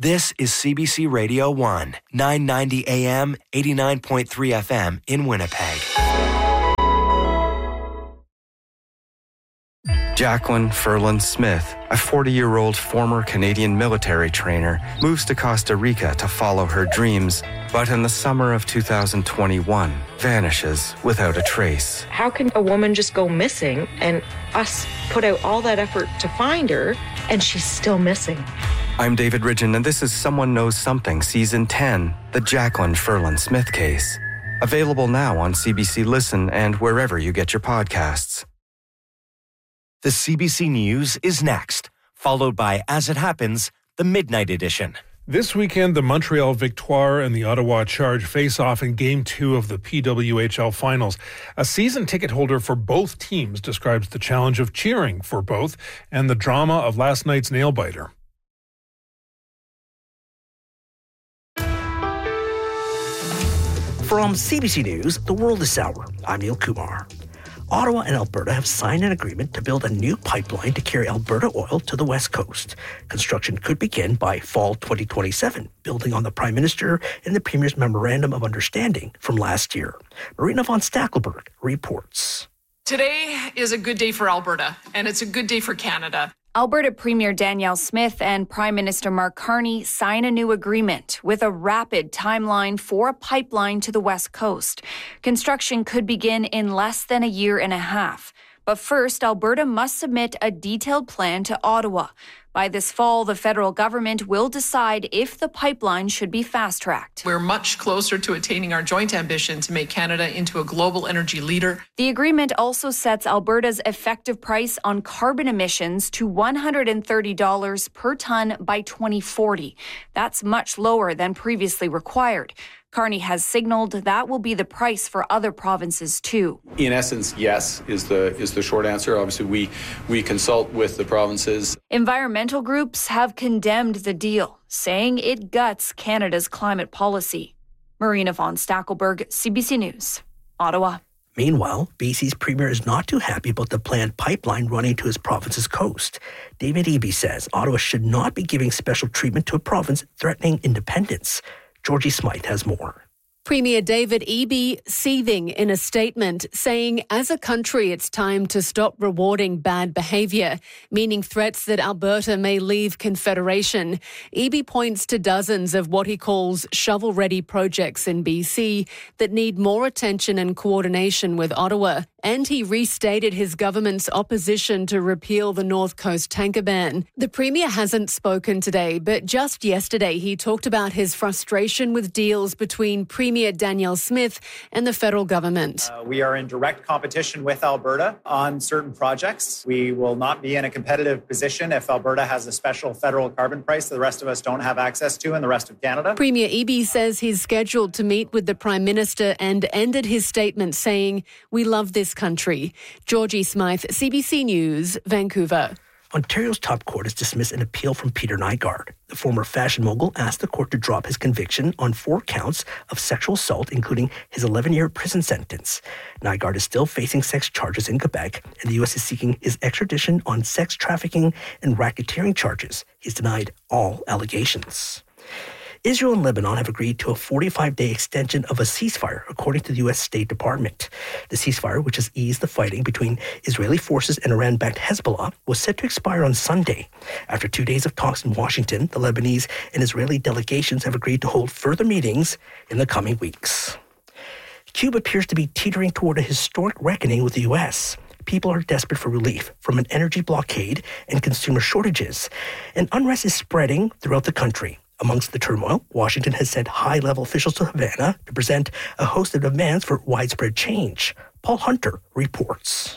This is CBC Radio 1, 990 AM, 89.3 FM in Winnipeg. Jacqueline Ferland Smith, a 40-year-old former Canadian military trainer, moves to Costa Rica to follow her dreams, but in the summer of 2021, vanishes without a trace. How can a woman just go missing and us put out all that effort to find her and she's still missing? I'm David Ridgen, and this is Someone Knows Something, Season 10, the Jacqueline Ferland Smith case. Available now on CBC Listen and wherever you get your podcasts. The CBC News is next, followed by As It Happens, the Midnight Edition. This weekend, the Montreal Victoire and the Ottawa Charge face off in Game 2 of the PWHL Finals. A season ticket holder for both teams describes the challenge of cheering for both and the drama of last night's nail-biter. From CBC News, The World is Sour. I'm Neil Kumar. Ottawa and Alberta have signed an agreement to build a new pipeline to carry Alberta oil to the West Coast. Construction could begin by fall 2027, building on the Prime Minister and the Premier's Memorandum of Understanding from last year. Marina von Stackelberg reports. Today is a good day for Alberta, and it's a good day for Canada. Alberta Premier Danielle Smith and Prime Minister Mark Carney sign a new agreement with a rapid timeline for a pipeline to the West Coast. Construction could begin in less than a year and a half. But first, Alberta must submit a detailed plan to Ottawa. By this fall, the federal government will decide if the pipeline should be fast-tracked. We're much closer to attaining our joint ambition to make Canada into a global energy leader. The agreement also sets Alberta's effective price on carbon emissions to $130 per ton by 2040. That's much lower than previously required. Carney has signaled that will be the price for other provinces too. In essence, yes, is the short answer. Obviously, we consult with the provinces. Environmental groups have condemned the deal, saying it guts Canada's climate policy. Marina von Stackelberg, CBC News, Ottawa. Meanwhile, BC's Premier is not too happy about the planned pipeline running to his province's coast. David Eby says Ottawa should not be giving special treatment to a province threatening independence. Georgie Smythe has more. Premier David Eby seething in a statement, saying as a country it's time to stop rewarding bad behaviour, meaning threats that Alberta may leave Confederation. Eby points to dozens of what he calls shovel-ready projects in BC that need more attention and coordination with Ottawa. And he restated his government's opposition to repeal the North Coast tanker ban. The Premier hasn't spoken today, but just yesterday he talked about his frustration with deals between Premier Danielle Smith and the federal government. We are in direct competition with Alberta on certain projects. We will not be in a competitive position if Alberta has a special federal carbon price that the rest of us don't have access to in the rest of Canada. Premier Eby says he's scheduled to meet with the Prime Minister and ended his statement saying, "We love this country." Georgie Smythe, CBC News, Vancouver. Ontario's top court has dismissed an appeal from Peter Nygard. The former fashion mogul asked the court to drop his conviction on 4 counts of sexual assault, including his 11-year prison sentence. Nygard is still facing sex charges in Quebec, and the U.S. is seeking his extradition on sex trafficking and racketeering charges. He's denied all allegations. Israel and Lebanon have agreed to a 45-day extension of a ceasefire, according to the U.S. State Department. The ceasefire, which has eased the fighting between Israeli forces and Iran-backed Hezbollah, was set to expire on Sunday. After 2 days of talks in Washington, the Lebanese and Israeli delegations have agreed to hold further meetings in the coming weeks. Cuba appears to be teetering toward a historic reckoning with the U.S. People are desperate for relief from an energy blockade and consumer shortages, and unrest is spreading throughout the country. Amongst the turmoil, Washington has sent high-level officials to Havana to present a host of demands for widespread change. Paul Hunter reports.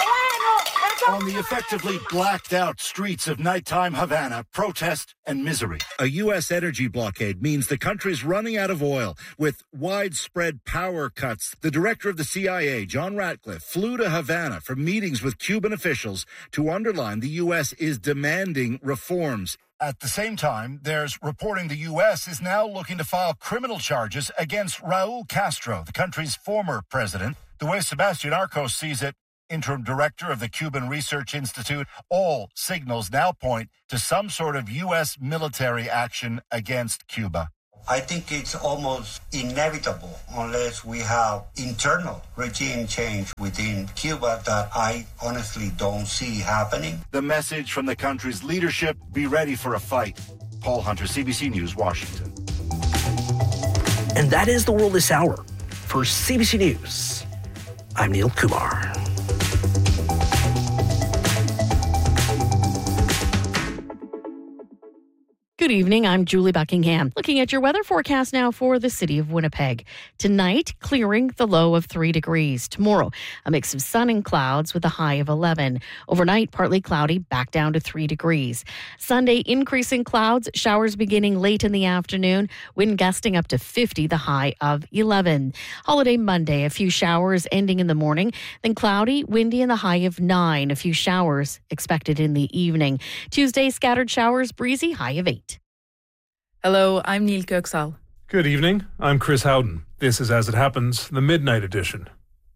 On the effectively blacked-out streets of nighttime Havana, protest and misery. A U.S. energy blockade means the country's running out of oil with widespread power cuts. The director of the CIA, John Ratcliffe, flew to Havana for meetings with Cuban officials to underline the U.S. is demanding reforms. At the same time, there's reporting the U.S. is now looking to file criminal charges against Raul Castro, the country's former president. The way Sebastian Arcos sees it, interim director of the Cuban Research Institute. All signals now point to some sort of U.S. military action against Cuba. I think it's almost inevitable unless we have internal regime change within Cuba that I honestly don't see happening. The message from the country's leadership: be ready for a fight. Paul Hunter, CBC News, Washington. And that is the world this hour. For CBC News, I'm Neil Kumar. Good evening, I'm Julie Buckingham. Looking at your weather forecast now for the city of Winnipeg. Tonight, clearing, the low of 3 degrees. Tomorrow, a mix of sun and clouds with a high of 11. Overnight, partly cloudy, back down to 3 degrees. Sunday, increasing clouds, showers beginning late in the afternoon, wind gusting up to 50, the high of 11. Holiday Monday, a few showers ending in the morning, then cloudy, windy, and the high of 9. A few showers expected in the evening. Tuesday, scattered showers, breezy, high of 8. Hello, I'm Neil Köksal. Good evening. I'm Chris Howden. This is As It Happens, the Midnight Edition.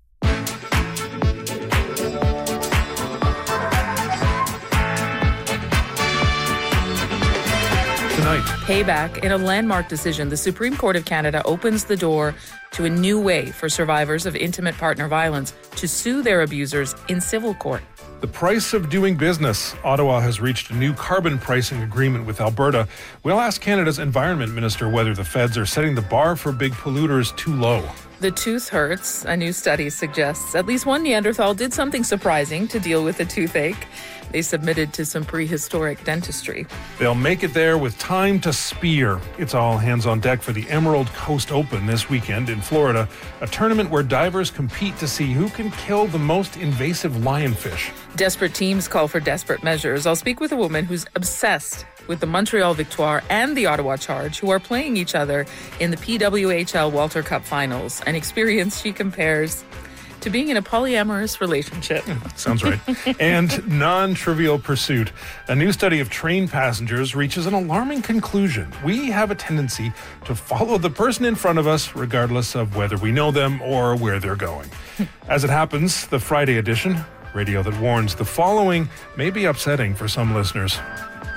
Tonight, Payback. In a landmark decision, the Supreme Court of Canada opens the door to a new way for survivors of intimate partner violence to sue their abusers in civil court. the price of doing business. Ottawa has reached a new carbon pricing agreement with Alberta. We'll ask Canada's Environment Minister whether the feds are setting the bar for big polluters too low. The tooth hurts. A new study suggests at least one Neanderthal did something surprising to deal with a toothache. They submitted to some prehistoric dentistry. They'll make it there with time to spear. It's all hands on deck for the Emerald Coast Open this weekend in Florida, a tournament where divers compete to see who can kill the most invasive lionfish. Desperate teams call for desperate measures. I'll speak with a woman who's obsessed with the Montreal Victoire and the Ottawa Charge, who are playing each other in the PWHL Walter Cup Finals, an experience she compares to being in a polyamorous relationship. Sounds right. And non-trivial pursuit. A new study of train passengers reaches an alarming conclusion. We have a tendency to follow the person in front of us, regardless of whether we know them or where they're going. As it happens, the Friday edition, radio that warns the following may be upsetting for some listeners.